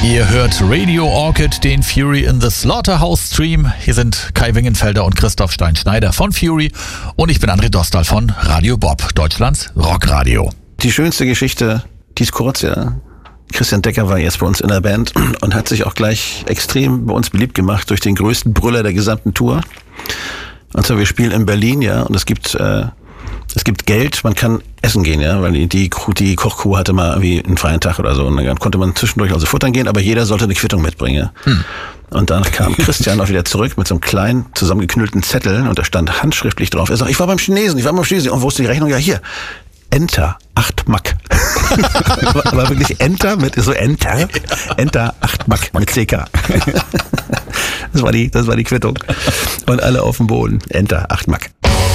Ihr hört Radio Orchid, den Fury in the Slaughterhouse Stream. Hier sind Kai Wingenfelder und Christoph Stein-Schneider von Fury und ich bin André Dostal von Radio Bob, Deutschlands Rockradio. Die schönste Geschichte, die ist kurz, ja. Christian Decker war jetzt bei uns in der Band und hat sich auch gleich extrem bei uns beliebt gemacht durch den größten Brüller der gesamten Tour. Und zwar, wir spielen in Berlin, ja, und es gibt Geld, man kann essen gehen, ja, weil die Kochcrew hatte mal irgendwie einen freien Tag oder so und dann konnte man zwischendurch also futtern gehen, aber jeder sollte eine Quittung mitbringen. Und dann kam Christian auch wieder zurück mit so einem kleinen zusammengeknüllten Zettel und da stand handschriftlich drauf. Er sagt, ich war beim Chinesen und wo ist die Rechnung? Ja, hier. Enter, 8 Mack. war wirklich Enter mit so Enter 8 Mack mit CK. Das war die Quittung. Und alle auf dem Boden. Enter, 8 Mack.